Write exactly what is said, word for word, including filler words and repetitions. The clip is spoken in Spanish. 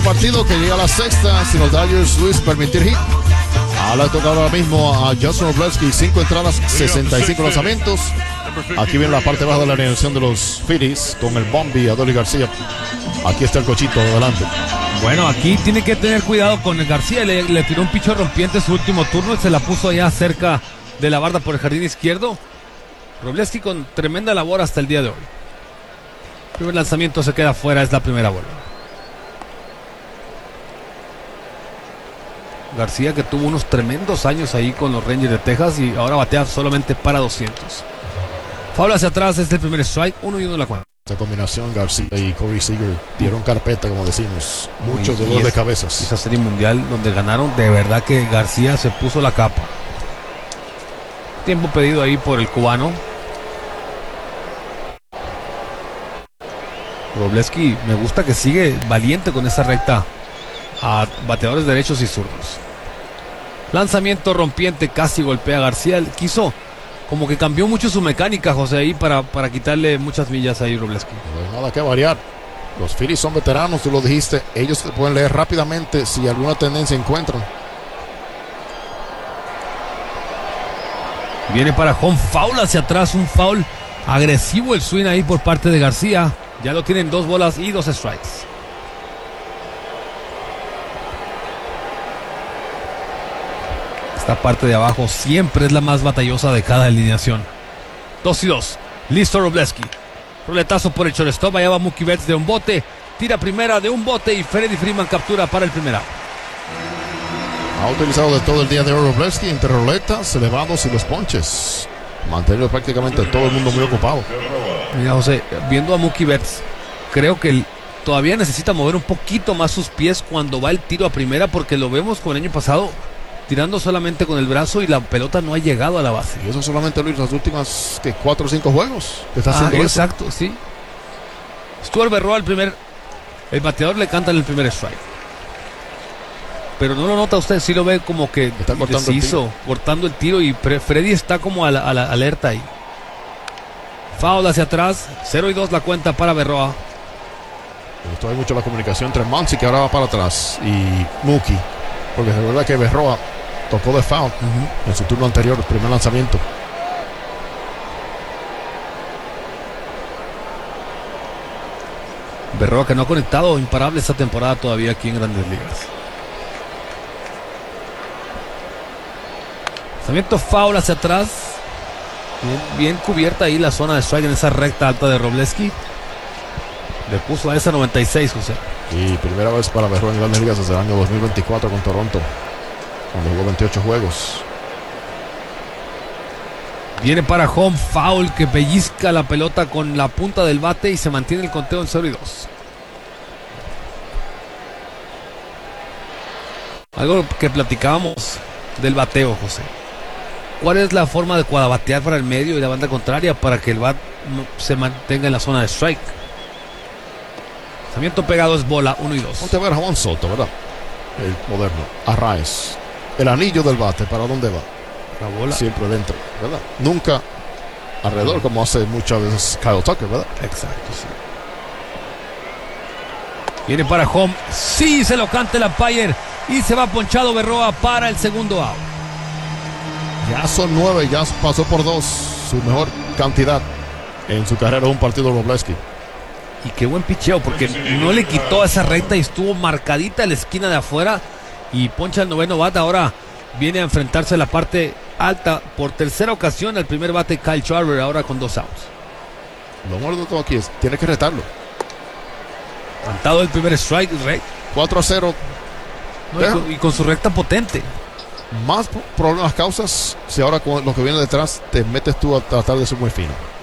partido que llega a la sexta. Si los Dodgers, Luis, permitir hit. Ahora toca ahora mismo a Justin Robleski. Cinco entradas, sesenta y cinco lanzamientos. Aquí viene la parte baja de la alineación de los Phillies con el Bombi, Adolis García. Aquí está el cochito adelante. Bueno, aquí tiene que tener cuidado con el García. Le, le tiró un picho rompiente en su último turno y se la puso allá cerca de la barda por el jardín izquierdo. Robleski con tremenda labor hasta el día de hoy. El primer lanzamiento se queda fuera, es la primera bola. García, que tuvo unos tremendos años ahí con los Rangers de Texas y ahora batea solamente para doscientos. Foul hacia atrás, es el primer strike, uno y uno la cuenta. Esta combinación García y Corey Seager dieron carpeta, como decimos. Muchos dolores de cabezas. Esa serie mundial donde ganaron, de verdad que García se puso la capa. Tiempo pedido ahí por el cubano. Robleski, me gusta que sigue valiente con esa recta a bateadores derechos y zurdos. Lanzamiento rompiente, casi golpea a García. Quiso, como que cambió mucho su mecánica, José, ahí para, para quitarle muchas millas ahí Robleski. No hay nada que variar. Los Phillies son veteranos, tú lo dijiste. Ellos se pueden leer rápidamente si alguna tendencia encuentran. Viene para home, foul hacia atrás, un foul agresivo el swing ahí por parte de García. Ya lo tienen dos bolas y dos strikes. Esta parte de abajo siempre es la más batallosa de cada alineación. Dos y dos. Listo Robleski. Roletazo por el shortstop. Allá va Mookie Betts de un bote. Tira primera de un bote y Freddie Freeman captura para el primer out. Ha utilizado de todo el día de Robleski entre roletas, elevados y los ponches. Mantenido prácticamente todo el mundo muy ocupado. Mira, José, viendo a Mookie Betts, creo que él todavía necesita mover un poquito más sus pies cuando va el tiro a primera, porque lo vemos como el año pasado tirando solamente con el brazo y la pelota no ha llegado a la base. Y eso solamente, Luis, las últimas que cuatro o cinco juegos que está haciendo ah, eso. Exacto, sí. Stuart Berroa, el primer, el bateador le canta en el primer strike. Pero no lo nota usted, sí lo ve como que está cortando deshizo, el cortando el tiro y Freddy está como a la, a la alerta ahí. Foul hacia atrás, cero y dos la cuenta para Berroa. Me gustó mucho la comunicación entre Muncy, que ahora va para atrás, y Mookie, porque es verdad que Berroa tocó de foul uh-huh. en su turno anterior, el primer lanzamiento. Berroa, que no ha conectado imparable esta temporada todavía aquí en Grandes Ligas. Lanzamiento foul hacia atrás. Bien, bien cubierta ahí la zona de strike en esa recta alta de Robleski. Le puso a esa noventa y seis, José. Y primera vez para Berroa en Grandes Ligas desde el año dos mil veinticuatro con Toronto, cuando jugó veintiocho juegos. Viene para home, foul, que pellizca la pelota con la punta del bate y se mantiene el conteo en cero y dos. Algo que platicábamos del bateo, José. ¿Cuál es la forma adecuada? Batear para el medio y la banda contraria para que el bat se mantenga en la zona de strike. Lanzamiento pegado es bola, uno y dos. Ponte a ver a Juan Soto, ¿verdad? El moderno. Arraez. El anillo del bate, ¿para dónde va? La bola. Siempre dentro, ¿verdad? Nunca alrededor, como hace muchas veces Kyle Tucker, ¿verdad? Exacto, sí. Viene para home. Sí, se lo canta el umpire. Y se va ponchado Berroa para el segundo out. Ya son nueve, ya pasó por dos. Su mejor cantidad en su carrera en un partido Robleski. Y qué buen picheo, porque no le quitó esa recta y estuvo marcadita en la esquina de afuera. Y poncha el noveno bate. Ahora viene a enfrentarse a la parte alta por tercera ocasión al primer bate Kyle Schwarber, ahora con dos outs. Lo malo de todo aquí es, tiene que retarlo. Cantado el primer strike, rey. cuatro a cero. No, y, con, y con su recta potente. Más problemas causas si ahora con lo que viene detrás te metes tú a tratar de ser muy fino.